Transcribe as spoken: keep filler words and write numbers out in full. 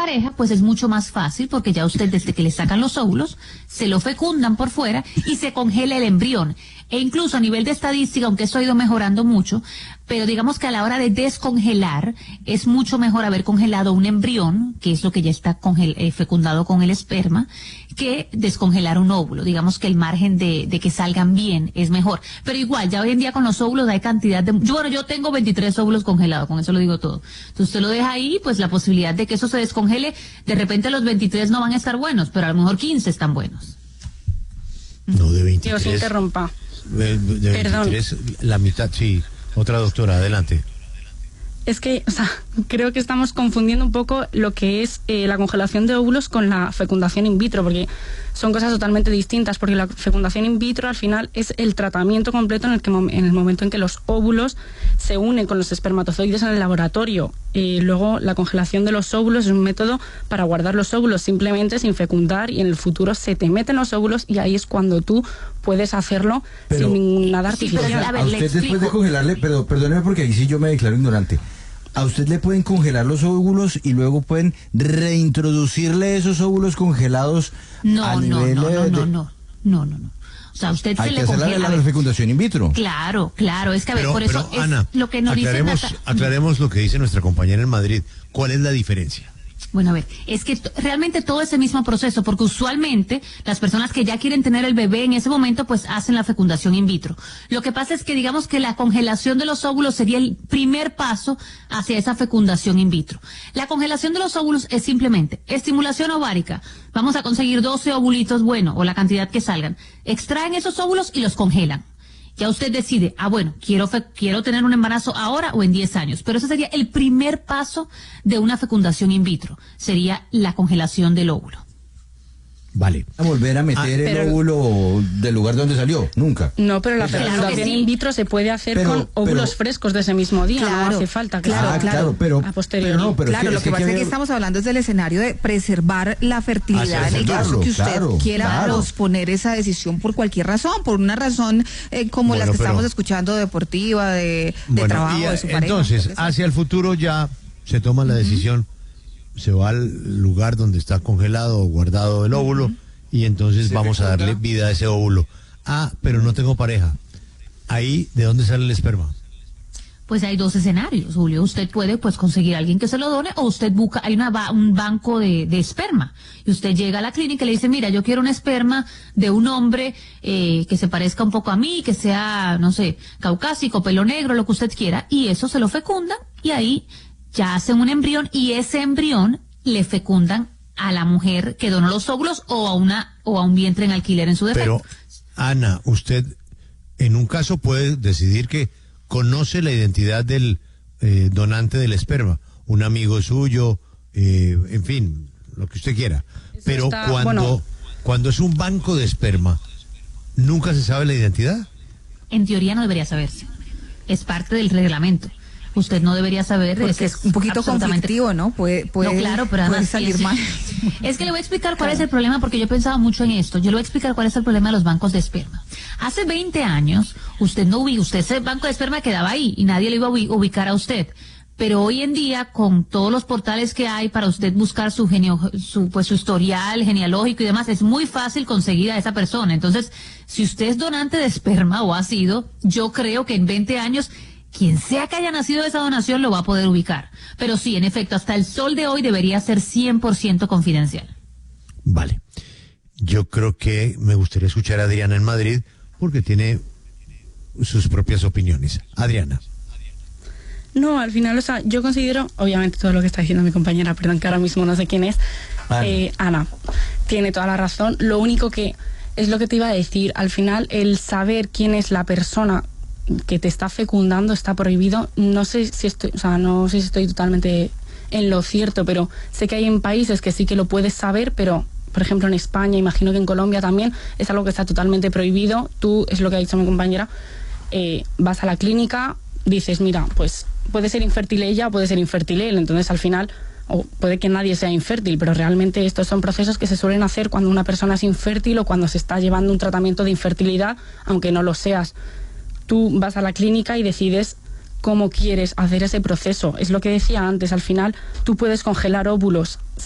pareja, pues es mucho más fácil porque ya usted desde que le sacan los óvulos, se lo fecundan por fuera y se congela el embrión. E incluso a nivel de estadística, aunque eso ha ido mejorando mucho, pero digamos que a la hora de descongelar, es mucho mejor haber congelado un embrión, que es lo que ya está congel- eh, fecundado con el esperma, que descongelar un óvulo. Digamos que el margen de, de que salgan bien es mejor. Pero igual, ya hoy en día con los óvulos hay cantidad de... Yo, bueno, yo tengo veintitrés óvulos congelados, con eso lo digo todo. Entonces usted lo deja ahí, pues la posibilidad de que eso se descongele, de repente los veintitrés no van a estar buenos, pero a lo mejor quince están buenos. No, de veintitrés. Dios interrumpa. De, de veintitrés, perdón. La mitad, sí. Otra doctora, adelante. Es que, o sea, creo que estamos confundiendo un poco lo que es eh, la congelación de óvulos con la fecundación in vitro, porque son cosas totalmente distintas, porque la fecundación in vitro al final es el tratamiento completo en el que en el momento en que los óvulos se unen con los espermatozoides en el laboratorio. Eh, luego la congelación de los óvulos es un método para guardar los óvulos simplemente sin fecundar, y en el futuro se te meten los óvulos y ahí es cuando tú puedes hacerlo pero, sin nada artificial. Sí, pero, a ver, a usted después de congelarle, pero perdóneme porque ahí sí yo me declaro ignorante. A usted le pueden congelar los óvulos y luego pueden reintroducirle esos óvulos congelados no, a no, nivel no, no, de... no, no, no, no, no. O sea, usted Hay se que le hacer congela. la, la fecundación in vitro. Claro, claro, es que a ver, pero, por eso pero, es Ana, lo que nos aclaremos, dice Nata... aclaremos lo que dice nuestra compañera en Madrid. ¿Cuál es la diferencia? Bueno, a ver, es que t- realmente todo ese mismo proceso, porque usualmente las personas que ya quieren tener el bebé en ese momento, pues hacen la fecundación in vitro. Lo que pasa es que digamos que la congelación de los óvulos sería el primer paso hacia esa fecundación in vitro. La congelación de los óvulos es simplemente estimulación ovárica. Vamos a conseguir doce ovulitos, bueno, o la cantidad que salgan. Extraen esos óvulos y los congelan. Ya usted decide, ah, bueno, quiero fe- quiero tener un embarazo ahora o en diez años. Pero ese sería el primer paso de una fecundación in vitro. Sería la congelación del óvulo. Vale. A volver a meter Ah, el pero- óvulo del lugar donde salió, nunca. No, pero la Claro que fecundación sí. in vitro se puede hacer Pero- con óvulos pero- frescos de ese mismo día, Claro, no hace falta. que claro, ah, sea claro, pero, a posteriori. pero no, pero Claro, es que, lo es que pasa es que había- estamos hablando del escenario de preservar la fertilidad en el Preservarlo, caso que usted claro, quiera claro. posponer esa decisión por cualquier razón, por una razón eh, como Bueno, las que pero- estamos escuchando, deportiva, de, de Bueno, trabajo, y, de su pareja. entonces, lo que sea. hacia el futuro ya se toma la decisión, se va al lugar donde está congelado o guardado el óvulo, y entonces Se vamos a fecunda. darle vida a ese óvulo. Ah, pero no tengo pareja. Ahí, ¿de dónde sale el esperma? Pues hay dos escenarios, Julio. Usted puede pues conseguir a alguien que se lo done, o usted busca, hay una ba- un banco de, de esperma, y usted llega a la clínica y le dice, mira, yo quiero un esperma de un hombre eh, que se parezca un poco a mí, que sea, no sé, caucásico, pelo negro, lo que usted quiera, y eso se lo fecundan, y ahí ya hacen un embrión, y ese embrión le fecundan a la mujer que donó los óvulos o a una o a un vientre en alquiler en su defecto. Pero, Ana, usted en un caso puede decidir que conoce la identidad del eh, donante del esperma, un amigo suyo, eh, en fin, lo que usted quiera. Eso Pero está- cuando, bueno. cuando es un banco de esperma, ¿nunca se sabe la identidad? En teoría no debería saberse. Es parte del reglamento. Usted no debería saber. Porque es un poquito absolutamente- conflictivo, ¿no? Puede, puede, no, claro, pero puede además salir piense- mal. Es que le voy a explicar cuál es el problema, porque yo he pensado mucho en esto. Yo le voy a explicar cuál es el problema de los bancos de esperma. Hace veinte años, usted no ubica, usted ese banco de esperma quedaba ahí y nadie le iba a ubi- ubicar a usted. Pero hoy en día, con todos los portales que hay para usted buscar su geneo, su, pues su historial genealógico y demás, es muy fácil conseguir a esa persona. Entonces, si usted es donante de esperma o ha sido, yo creo que en veinte años, quien sea que haya nacido de esa donación lo va a poder ubicar. Pero sí, en efecto, hasta el sol de hoy debería ser cien por ciento confidencial. Vale. Yo creo que me gustaría escuchar a Adriana en Madrid porque tiene sus propias opiniones. Adriana. No, al final, o sea, yo considero, obviamente todo lo que está diciendo mi compañera, perdón que ahora mismo no sé quién es, Ana. eh, Ana, tiene toda la razón. Lo único que es lo que te iba a decir, al final el saber quién es la persona que te está fecundando está prohibido. No sé si estoy, o sea, no sé si estoy totalmente en lo cierto, pero sé que hay en países que sí que lo puedes saber, pero por ejemplo en España, imagino que en Colombia también es algo que está totalmente prohibido. Tú, es lo que ha dicho mi compañera, eh, vas a la clínica, dices, mira, pues puede ser infértil ella o puede ser infértil él, entonces al final, o puede que nadie sea infértil, pero realmente estos son procesos que se suelen hacer cuando una persona es infértil o cuando se está llevando un tratamiento de infertilidad, aunque no lo seas. Tú vas a la clínica y decides cómo quieres hacer ese proceso. Es lo que decía antes, al final tú puedes congelar óvulos